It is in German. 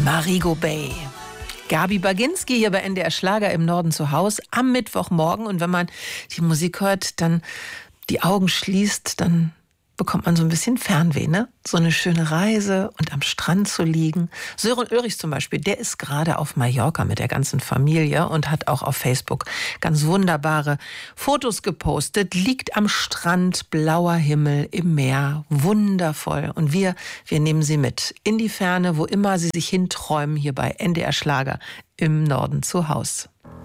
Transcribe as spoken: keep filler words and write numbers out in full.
Marigo Bay. Gabi Baginski hier bei N D R Schlager im Norden zu Hause am Mittwochmorgen. Und wenn man die Musik hört, dann die Augen schließt, dann bekommt man so ein bisschen Fernweh, ne? So eine schöne Reise und am Strand zu liegen. Sören Ulrich zum Beispiel, der ist gerade auf Mallorca mit der ganzen Familie und hat auch auf Facebook ganz wunderbare Fotos gepostet. Liegt am Strand, blauer Himmel, im Meer, wundervoll. Und wir, wir nehmen sie mit in die Ferne, wo immer sie sich hinträumen, hier bei N D R Schlager im Norden zu Haus.